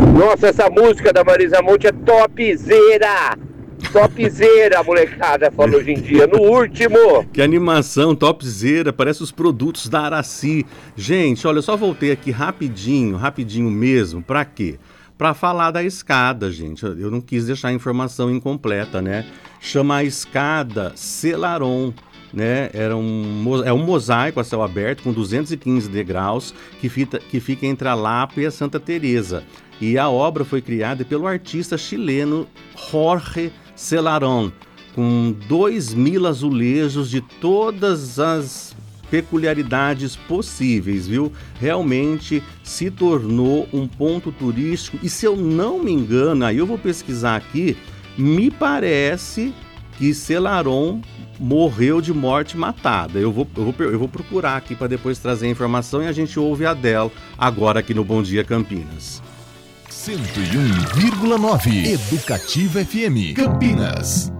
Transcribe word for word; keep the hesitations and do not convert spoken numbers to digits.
Nossa, essa música da Marisa Monte é topzera! Topzera, molecada, fala hoje em dia. No último. Que animação, topzera, parece os produtos da Araci. Gente, olha, eu só voltei aqui rapidinho, rapidinho mesmo, pra quê? Pra falar da escada, gente. Eu não quis deixar a informação incompleta, né? Chama a escada Celaron, né? Era um, é um mosaico a céu aberto com duzentos e quinze degraus que fica, que fica entre a Lapa e a Santa Teresa. E a obra foi criada pelo artista chileno Jorge Celaron, com dois mil azulejos de todas as peculiaridades possíveis, viu? Realmente se tornou um ponto turístico e, se eu não me engano, aí eu vou pesquisar aqui, me parece que Celaron morreu de morte matada. Eu vou, eu vou, eu vou procurar aqui para depois trazer a informação e a gente ouve a Adele agora aqui no Bom Dia Campinas. cento e um vírgula nove Educativa F M Campinas.